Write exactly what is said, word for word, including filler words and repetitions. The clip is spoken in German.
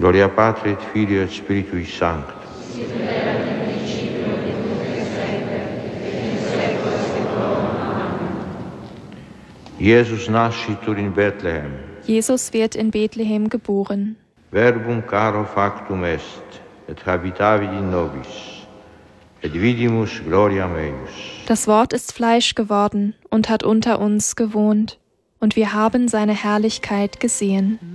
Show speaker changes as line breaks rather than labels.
Gloria Patri et Filio et Spiritui Sancto. Jesus nascitur in Bethlehem.
Jesus wird in Bethlehem geboren.
Verbum caro factum est, et habitavit in nobis, et vidimus gloriam eius.
Das Wort ist Fleisch geworden und hat unter uns gewohnt, und wir haben seine Herrlichkeit gesehen.